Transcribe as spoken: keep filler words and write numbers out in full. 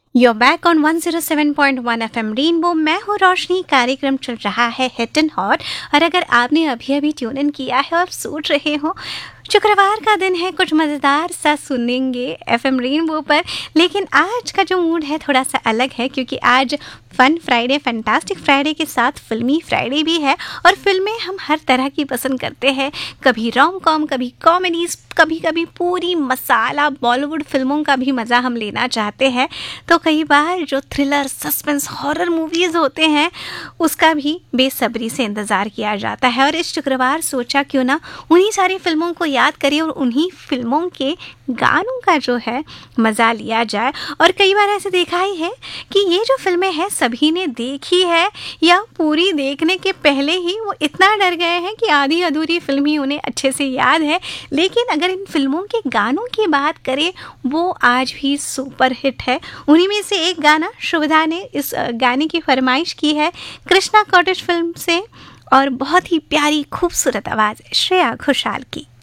You're back on one oh seven point one F M rainbow. मैं हूँ रोशनी। कार्यक्रम चल रहा है हिट एंड हॉट। और अगर आपने अभी अभी ट्यून इन किया है और सोच रहे हो शुक्रवार का दिन है, कुछ मज़ेदार सा सुनेंगे एफ एम रेनबो पर, लेकिन आज का जो मूड है थोड़ा सा अलग है क्योंकि आज फन फ्राइडे, फैंटास्टिक फ्राइडे के साथ फिल्मी फ्राइडे भी है। और फिल्में हम हर तरह की पसंद करते हैं, कभी रोम कॉम, कभी कॉमेडीज़, कभी कभी पूरी मसाला बॉलीवुड फिल्मों का भी मज़ा हम लेना चाहते हैं। तो कई बार जो थ्रिलर, सस्पेंस, हॉरर मूवीज़ होते हैं उसका भी बेसब्री से इंतज़ार किया जाता है। और इस शुक्रवार सोचा क्यों ना उन्हीं सारी फिल्मों को याद करें और उन्हीं फिल्मों के गानों का जो है मज़ा लिया जाए। और कई बार ऐसे देखा ही है कि ये जो फिल्में हैं सभी ने देखी है या पूरी देखने के पहले ही वो इतना डर गए हैं कि आधी अधूरी फिल्म ही उन्हें अच्छे से याद है। लेकिन अगर इन फिल्मों के गानों की बात करें वो आज भी सुपर हिट है। उन्हीं में से एक गाना शुभदा ने इस गाने की फरमाइश की है कृष्णा कॉटेज फिल्म से, और बहुत ही प्यारी खूबसूरत आवाज़ श्रेया घोषाल की।